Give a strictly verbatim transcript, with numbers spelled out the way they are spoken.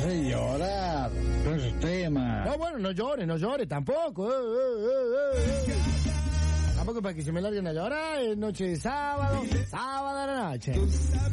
de llorar con esos temas. No, bueno, no llore, no llore, tampoco. Eh, eh, eh, eh. Tampoco para que se me larguen a llorar. Es noche de sábado, sábado a la noche.